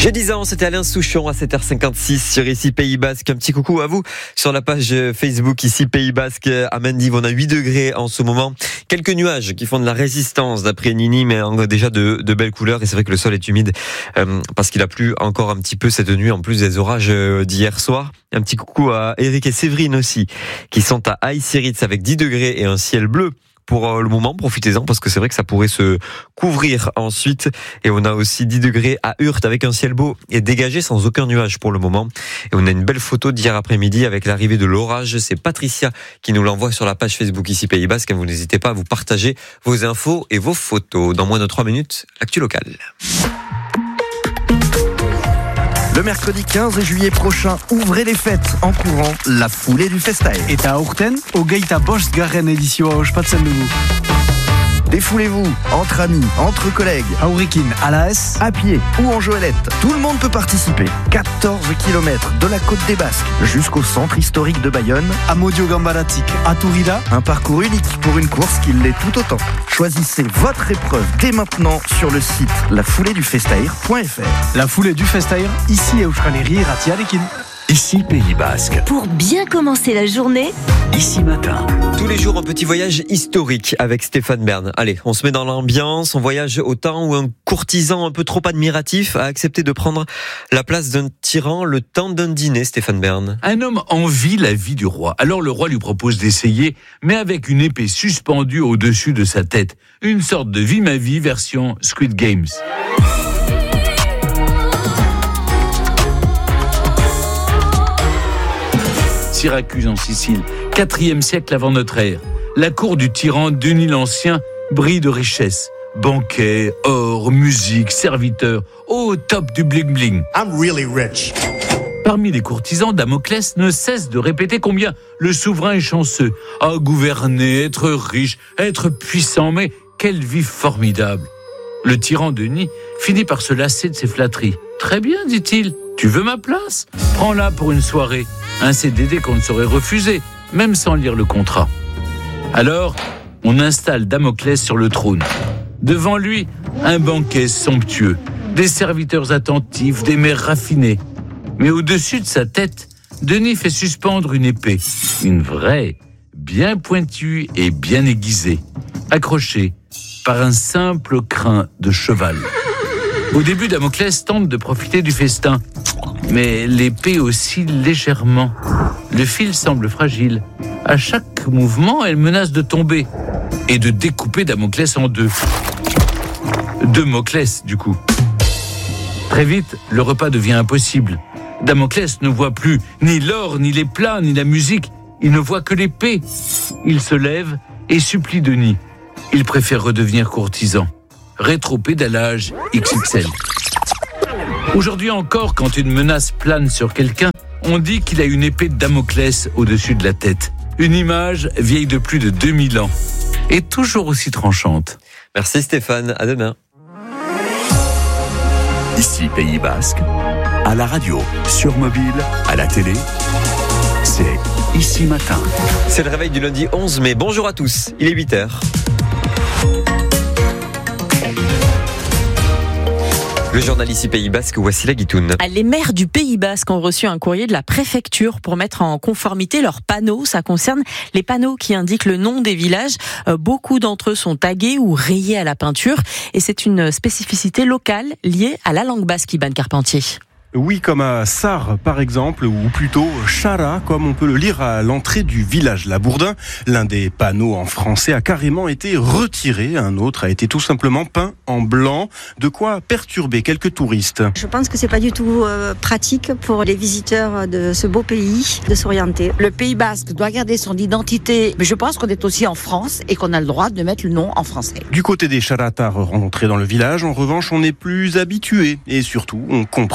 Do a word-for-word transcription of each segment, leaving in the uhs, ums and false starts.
J'ai dix ans, c'était Alain Souchon à sept heures cinquante-six sur Ici Pays Basque. Un petit coucou à vous sur la page Facebook Ici Pays Basque à Mendive. On a huit degrés en ce moment. Quelques nuages qui font de la résistance d'après Nini, mais déjà de, de belles couleurs. Et c'est vrai que le sol est humide euh, parce qu'il a plu encore un petit peu cette nuit, en plus des orages d'hier soir. Un petit coucou à Eric et Séverine aussi, qui sont à Aïssiritz avec dix degrés et un ciel bleu. Pour le moment, profitez-en parce que c'est vrai que ça pourrait se couvrir ensuite. Et on a aussi dix degrés à Hurt avec un ciel beau et dégagé sans aucun nuage pour le moment. Et on a une belle photo d'hier après-midi avec l'arrivée de l'orage. C'est Patricia qui nous l'envoie sur la page Facebook Ici Pays Basque. Vous n'hésitez pas à vous partager vos infos et vos photos. Dans moins de trois minutes, l'actu locale. Le mercredi quinze juillet prochain, ouvrez les fêtes en courant la foulée du Festair. Eta aurten, hogeita bost garren edizioa ospatzen dugu. Défoulez-vous entre amis, entre collègues, Aurrekin, ala ez, à pied ou en joëlette. Tout le monde peut participer. quatorze kilomètres de la côte des Basques jusqu'au centre historique de Bayonne. amodio gambaratik, aturira. Un parcours unique pour une course qui l'est tout autant. Choisissez votre épreuve dès maintenant sur le site la foulée du festair point f r. La foulée du Festair, ici Euskal Herri Ratiarekin. Ici Pays Basque. Pour bien commencer la journée, Ici Matin. Tous les jours, un petit voyage historique avec Stéphane Bern. Allez, on se met dans l'ambiance, on voyage au temps où un courtisan un peu trop admiratif a accepté de prendre la place d'un tyran le temps d'un dîner, Stéphane Bern. Un homme envie la vie du roi. Alors le roi lui propose d'essayer, mais avec une épée suspendue au-dessus de sa tête. Une sorte de vie ma vie version Squid Games. Syracuse en Sicile, quatrième siècle avant notre ère. La cour du tyran Denis l'Ancien brille de richesse. Banquets, or, musique, serviteurs, au top du bling-bling. I'm really rich. Parmi les courtisans, Damoclès ne cesse de répéter combien le souverain est chanceux. À gouverner, être riche, être puissant, mais quelle vie formidable. Le tyran Denis finit par se lasser de ses flatteries. Très bien, dit-il. Tu veux ma place ? Prends-la pour une soirée. Un C D D qu'on ne saurait refuser, même sans lire le contrat. Alors, on installe Damoclès sur le trône. Devant lui, un banquet somptueux, des serviteurs attentifs, des mères raffinées. Mais au-dessus de sa tête, Denis fait suspendre une épée. Une vraie, bien pointue et bien aiguisée, accrochée par un simple crin de cheval. Au début, Damoclès tente de profiter du festin. Mais l'épée oscille légèrement. Le fil semble fragile. À chaque mouvement, elle menace de tomber et de découper Damoclès en deux. Deux Moclès, du coup. Très vite, le repas devient impossible. Damoclès ne voit plus ni l'or, ni les plats, ni la musique. Il ne voit que l'épée. Il se lève et supplie Denis. Il préfère redevenir courtisan. Rétropédalage X X L. Aujourd'hui encore, quand une menace plane sur quelqu'un, on dit qu'il a une épée de Damoclès au-dessus de la tête. Une image vieille de plus de deux mille ans et toujours aussi tranchante. Merci Stéphane, à demain. Ici Pays Basque. À la radio, sur mobile, à la télé. C'est Ici Matin. C'est le réveil du lundi onze mai. Bonjour à tous, il est huit heures. Le journal Ici Pays Basque, Wassila Guitoun. Les maires du Pays Basque ont reçu un courrier de la préfecture pour mettre en conformité leurs panneaux. Ça concerne les panneaux qui indiquent le nom des villages. Beaucoup d'entre eux sont tagués ou rayés à la peinture. Et c'est une spécificité locale liée à la langue basque, Iban Carpentier. Oui, comme à Sar, par exemple, ou plutôt Chara, comme on peut le lire à l'entrée du village La Bourdin. L'un des panneaux en français a carrément été retiré, un autre a été tout simplement peint en blanc, de quoi perturber quelques touristes. Je pense que c'est pas du tout euh, pratique pour les visiteurs de ce beau pays de s'orienter. Le Pays Basque doit garder son identité, mais je pense qu'on est aussi en France et qu'on a le droit de mettre le nom en français. Du côté des Charatars rencontrés dans le village, en revanche, on est plus habitué et surtout, on comprend la revendication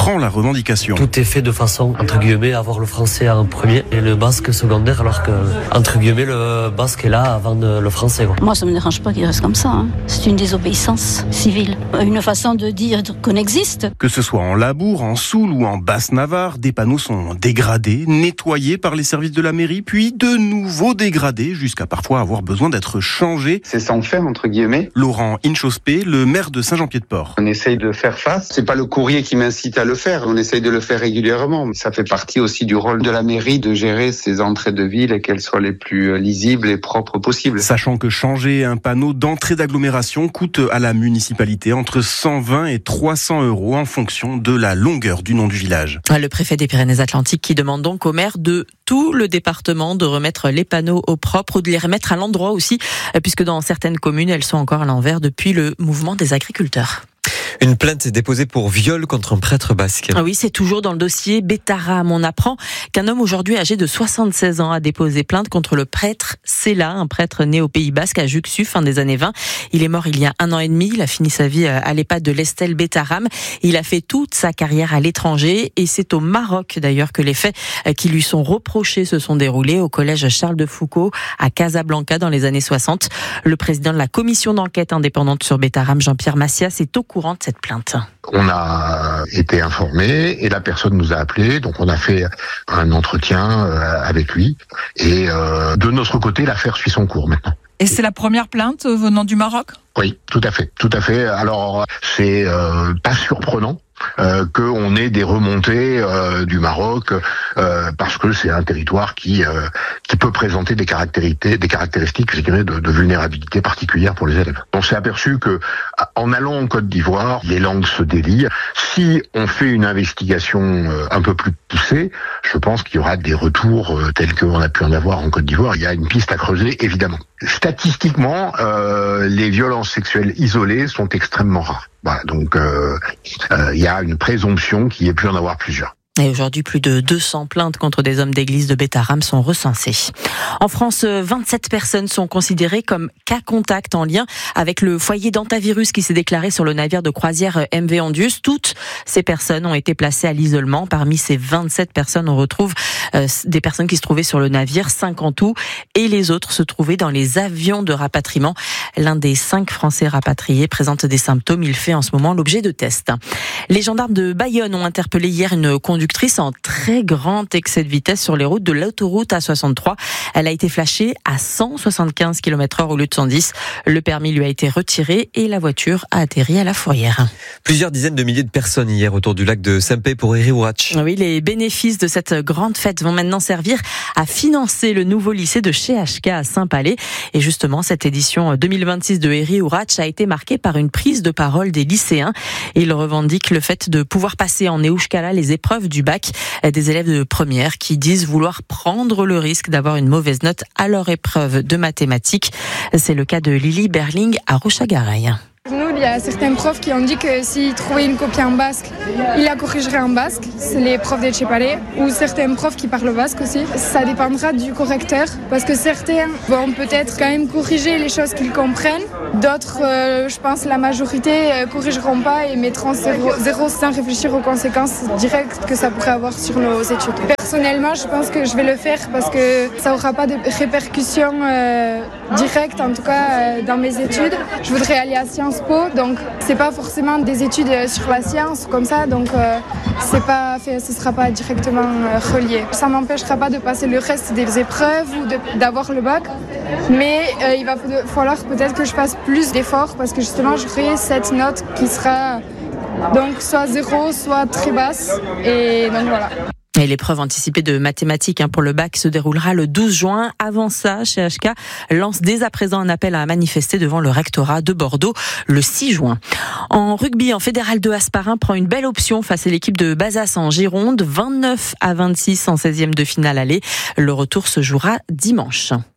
revendications. Tout est fait de façon, entre guillemets, à avoir le français en premier et le basque secondaire, alors que, entre guillemets, le basque est là avant le français. Quoi. Moi, ça me dérange pas qu'il reste comme ça. Hein. C'est une désobéissance civile. Une façon de dire qu'on existe. Que ce soit en Labour, en Soule ou en Basse-Navarre, des panneaux sont dégradés, nettoyés par les services de la mairie, puis de nouveau dégradés, jusqu'à parfois avoir besoin d'être changés. C'est sans faire, entre guillemets. Laurent Inchospé, le maire de Saint-Jean-Pied-de-Port. On essaye de faire face. C'est pas le courrier qui m'incite à le faire. On essaye de le faire régulièrement. Ça fait partie aussi du rôle de la mairie de gérer ces entrées de ville et qu'elles soient les plus lisibles et propres possibles. Sachant que changer un panneau d'entrée d'agglomération coûte à la municipalité entre cent vingt et trois cents euros en fonction de la longueur du nom du village. Le préfet des Pyrénées-Atlantiques qui demande donc au maire de tout le département de remettre les panneaux au propre ou de les remettre à l'endroit aussi, puisque dans certaines communes, elles sont encore à l'envers depuis le mouvement des agriculteurs. Une plainte est déposée pour viol contre un prêtre basque. Ah oui, c'est toujours dans le dossier Betaram. On apprend qu'un homme aujourd'hui âgé de soixante-seize ans a déposé plainte contre le prêtre Sela, un prêtre né au Pays Basque à Juxu, fin des années vingt. Il est mort il y a un an et demi. Il a fini sa vie à l'EHPAD de l'Estelle Betaram. Il a fait toute sa carrière à l'étranger et c'est au Maroc d'ailleurs que les faits qui lui sont reprochés se sont déroulés au collège Charles de Foucault à Casablanca dans les années soixante. Le président de la commission d'enquête indépendante sur Betaram, Jean-Pierre Massias, est au courant de cette plainte. On a été informé et la personne nous a appelé, donc on a fait un entretien avec lui et euh, de notre côté l'affaire suit son cours maintenant. Et c'est la première plainte venant du Maroc ? Oui, tout à fait, tout à fait. Alors c'est euh, pas surprenant. Euh, qu'on ait des remontées euh, du Maroc euh, parce que c'est un territoire qui euh, qui peut présenter des caractéristiques des caractéristiques je dirais de, de vulnérabilité particulière pour les élèves. On s'est aperçu que en allant en Côte d'Ivoire, les langues se délient. Si on fait une investigation euh, un peu plus poussée, je pense qu'il y aura des retours euh, tels qu'on a pu en avoir en Côte d'Ivoire. Il y a une piste à creuser évidemment. Statistiquement, euh, les violences sexuelles isolées sont extrêmement rares. Voilà, donc euh, euh, y a une présomption qu'il y ait pu en avoir plusieurs. Et aujourd'hui, plus de deux cents plaintes contre des hommes d'église de Betaram sont recensées. En France, vingt-sept personnes sont considérées comme cas contact en lien avec le foyer d'hantavirus qui s'est déclaré sur le navire de croisière M V Andius. Toutes ces personnes ont été placées à l'isolement. Parmi ces vingt-sept personnes, on retrouve euh, des personnes qui se trouvaient sur le navire, cinq en tout, et les autres se trouvaient dans les avions de rapatriement. L'un des cinq Français rapatriés présente des symptômes. Il fait en ce moment l'objet de tests. Les gendarmes de Bayonne ont interpellé hier une conductrice en très grand excès de vitesse sur les routes de l'autoroute A soixante-trois. Elle a été flashée à cent soixante-quinze kilomètres heure au lieu de cent dix. Le permis lui a été retiré et la voiture a atterri à la fourrière. Plusieurs dizaines de milliers de personnes hier autour du lac de Saint-Pé pour Érihourach. Oui, les bénéfices de cette grande fête vont maintenant servir à financer le nouveau lycée de chez H K à Saint-Palais. Et justement, cette édition deux mille vingt-six de Érihourach a été marquée par une prise de parole des lycéens. Ils revendiquent le fait de pouvoir passer en Euskara les épreuves du bac, des élèves de première qui disent vouloir prendre le risque d'avoir une mauvaise note à leur épreuve de mathématiques. C'est le cas de Lily Berling à Rochagaray. Nous, il y a certains profs qui ont dit que s'ils trouvaient une copie en basque, ils la corrigeraient en basque. C'est les profs d'Etxepare ou certains profs qui parlent basque aussi. Ça dépendra du correcteur parce que certains vont peut-être quand même corriger les choses qu'ils comprennent. D'autres, euh, je pense la majorité, euh, corrigeront pas et mettront zéro, zéro sans réfléchir aux conséquences directes que ça pourrait avoir sur nos études. Personnellement, je pense que je vais le faire parce que ça aura pas de répercussions euh, directes, en tout cas euh, dans mes études. Je voudrais aller à Sciences Po, donc c'est pas forcément des études sur la science comme ça, donc euh, c'est pas fait, ce sera pas directement euh, relié. Ça m'empêchera pas de passer le reste des épreuves ou de, d'avoir le bac, mais euh, il va falloir peut-être que je fasse plus d'efforts parce que justement j'aurai cette note qui sera donc soit zéro, soit très basse, et donc voilà. Et l'épreuve anticipée de mathématiques hein, pour le bac se déroulera le douze juin. Avant ça, chez H K lance dès à présent un appel à manifester devant le rectorat de Bordeaux le six juin. En rugby, en fédéral deux, Asparin prend une belle option face à l'équipe de Bazas en Gironde, vingt-neuf à vingt-six en seizième de finale aller. Le retour se jouera dimanche.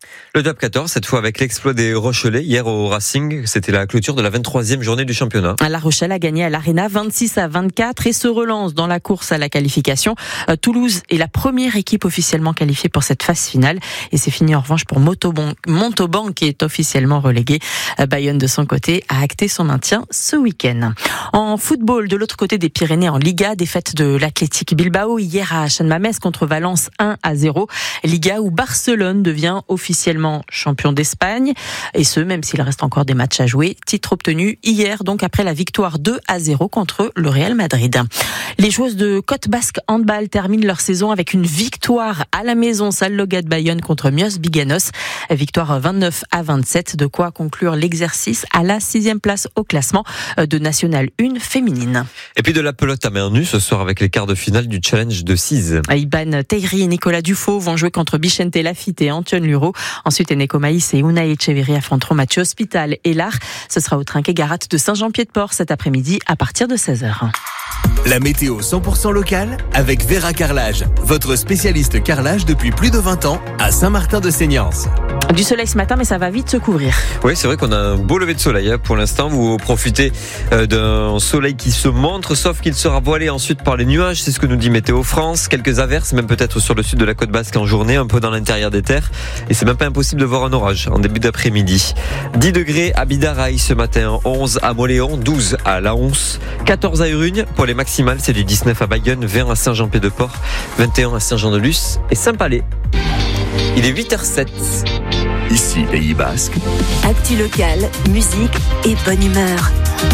Le top quatorze, cette fois avec l'exploit des Rochelais hier au Racing. C'était la clôture de la vingt-troisième journée du championnat. La Rochelle a gagné à l'Arena vingt-six à vingt-quatre et se relance dans la course à la qualification. Toulouse est la première équipe officiellement qualifiée pour cette phase finale. Et c'est fini en revanche pour Montauban, Montauban qui est officiellement relégué. Bayonne de son côté a acté son maintien ce week-end. En football, de l'autre côté des Pyrénées en Liga, défaite de l'Athletic Bilbao hier à Chan-Mamès contre Valence un à zéro. Liga où Barcelone devient officiellement champion d'Espagne, et ce, même s'il reste encore des matchs à jouer. Titre obtenu hier, donc après la victoire deux à zéro contre le Real Madrid. Les joueuses de Côte Basque Handball terminent leur saison avec une victoire à la maison Salle Logat Bayonne contre Mios Biganos. Victoire vingt-neuf à vingt-sept, de quoi conclure l'exercice à la sixième place au classement de National un féminine. Et puis de la pelote à main nue ce soir avec les quarts de finale du challenge de Cise. Iban Teyri et Nicolas Dufaux vont jouer contre Bichente Lafitte et Antoine Luro. Ensuite, Eneko Maïs et Unai Echeverri affronteront Mathieu Hospital et l'Art. Ce sera au Trinquet Garat de Saint-Jean-Pied-de-Port cet après-midi à partir de seize heures. La météo cent pour cent locale avec Vera Carrelage, votre spécialiste carrelage depuis plus de vingt ans à Saint-Martin-de-Seignance. Du soleil ce matin, mais ça va vite se couvrir. Oui, c'est vrai qu'on a un beau lever de soleil hein. Pour l'instant, vous profitez d'un soleil qui se montre, sauf qu'il sera voilé ensuite par les nuages. C'est ce que nous dit Météo France. Quelques averses, même peut-être sur le sud de la côte basque en journée, un peu dans l'intérieur des terres. Et c'est même pas impossible de voir un orage en début d'après-midi. dix degrés à Bidaraï ce matin, onze à Moléon, douze à Laonce, quatorze à Urugne. Pour les maximales, c'est du dix-neuf à Bayonne, vingt à Saint-Jean-Pied-de-Port, vingt et un à Saint-Jean-de-Luz et Saint-Palais. Il est huit heures zéro sept. Ici, Pays Basque. Actu local, musique et bonne humeur.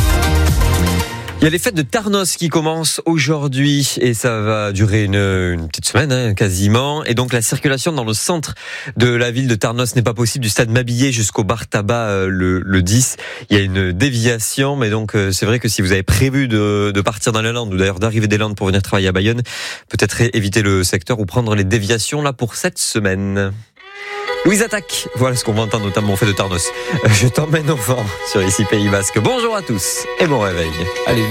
Il y a les fêtes de Tarnos qui commencent aujourd'hui et ça va durer une, une petite semaine hein, quasiment. Et donc la circulation dans le centre de la ville de Tarnos n'est pas possible du stade Mabillé jusqu'au bar tabac euh, le, le dix. Il y a une déviation, mais donc euh, c'est vrai que si vous avez prévu de, de partir dans les Landes ou d'ailleurs d'arriver des Landes pour venir travailler à Bayonne, peut-être éviter le secteur ou prendre les déviations là pour cette semaine. Louise Attaque, voilà ce qu'on va entendre notamment au fait de Tarnos. Je t'emmène au vent sur ici Pays Basque. Bonjour à tous et bon réveil. Allez.